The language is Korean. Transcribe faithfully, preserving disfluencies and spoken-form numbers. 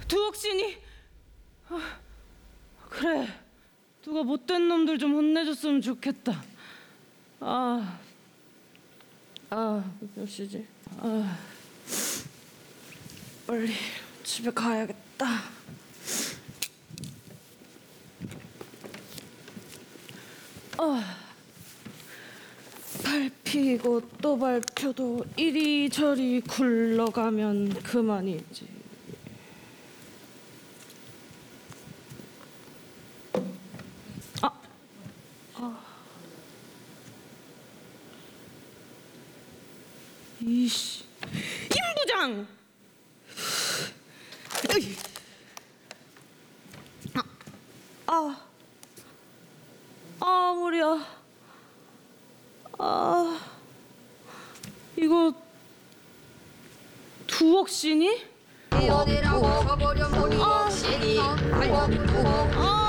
두옥신이. 아, 그래, 누가 못된 놈들 좀 혼내줬으면 좋겠다. 아, 아, 몇 시지? 아, 빨리 집에 가야겠다. 아, 밟히고 또 밟혀도 이리저리 굴러가면 그만이지. 아, 아, 이씨, 임 부장. 으이. 아, 아, 아, 머리야. 아, 이거 두옥신이? 어디라고 서버려 보니 아. 욕심이 아이고 아.